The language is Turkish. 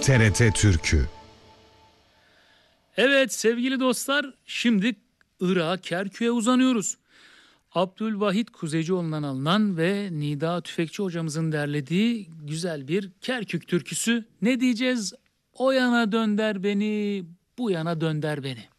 TRT Türkü. Evet sevgili dostlar, şimdi Irak'a, Kerkük'e uzanıyoruz. Abdülvahit Kuzeycioğlu'ndan alınan ve Nida Tüfekçi hocamızın derlediği güzel bir Kerkük türküsü. Ne diyeceğiz? O yana dönder beni, bu yana dönder beni.